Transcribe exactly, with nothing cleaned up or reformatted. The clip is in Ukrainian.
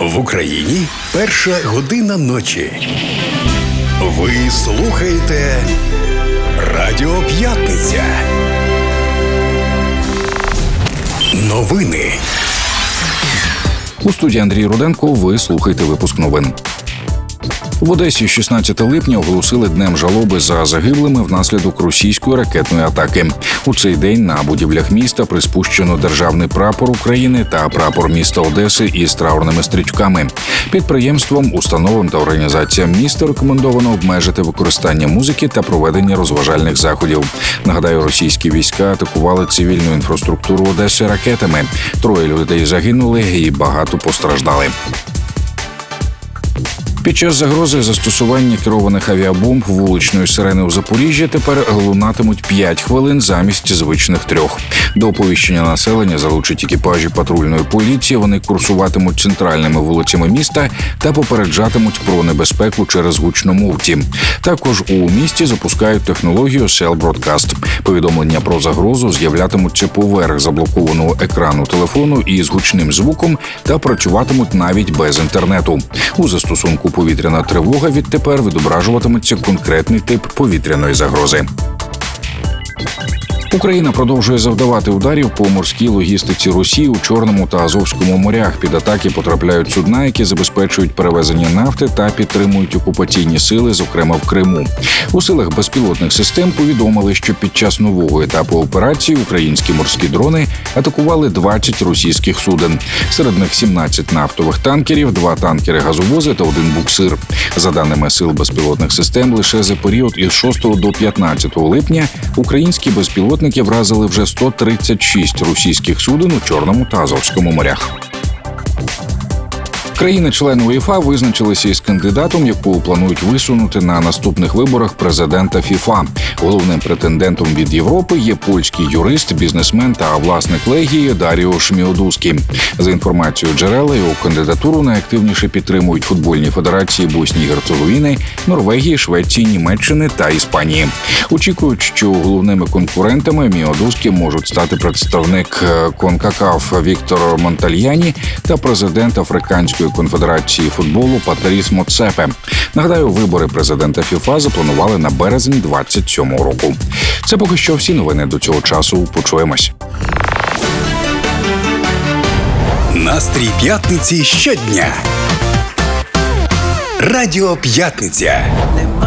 В Україні перша година ночі. Ви слухаєте Радіо П'ятниця. Новини. У студії Андрій Руденко. Ви слухаєте випуск новин. В Одесі шістнадцятого липня оголосили днем жалоби за загиблими внаслідок російської ракетної атаки. У цей день на будівлях міста приспущено державний прапор України та прапор міста Одеси із траурними стрічками. Підприємствам, установам та організаціям міста рекомендовано обмежити використання музики та проведення розважальних заходів. Нагадаю, російські війська атакували цивільну інфраструктуру Одеси ракетами. Троє людей загинули і багато постраждали. Під час загрози застосування керованих авіабомб вуличної сирени у Запоріжжі тепер лунатимуть п'ять хвилин замість звичних трьох. До оповіщення населення залучать екіпажі патрульної поліції, вони курсуватимуть центральними вулицями міста та попереджатимуть про небезпеку через гучномовці. Також у місті запускають технологію Cell Broadcast. Повідомлення про загрозу з'являтимуться поверх заблокованого екрану телефону із гучним звуком та працюватимуть навіть без інтернету. У застосунку повітряна тривога відтепер відображуватиметься конкретний тип повітряної загрози. Україна продовжує завдавати ударів по морській логістиці Росії у Чорному та Азовському морях. Під атаки потрапляють судна, які забезпечують перевезення нафти та підтримують окупаційні сили, зокрема в Криму. У силах безпілотних систем повідомили, що під час нового етапу операції українські морські дрони атакували двадцять російських суден. Серед них сімнадцять нафтових танкерів, два танкери-газовози та один буксир. За даними сил безпілотних систем, лише за період із шостого до п'ятнадцятого липня українські безпілотники вразили вже сто тридцять шість російських суден у Чорному та Азовському морях. Країни-члени УЄФА визначилися із кандидатом, якого планують висунути на наступних виборах президента ФІФА. Головним претендентом від Європи є польський юрист, бізнесмен та власник Легії Даріуш Міодуський. За інформацією джерела, його кандидатуру найактивніше підтримують футбольні федерації Боснії і Герцеговіни, Норвегії, Швеції, Німеччини та Іспанії. Очікують, що головними конкурентами Міодуські можуть стати представник Конкакаф Віктор Монтальяні та президент Африканської конфедерації футболу Патріс Моцепе. Нагадаю, вибори президента ФІФА запланували на березень двадцять сьомого року. Це поки що всі новини до цього часу. Почуємось. Настрій п'ятниці щодня. Радіо П'ятниця.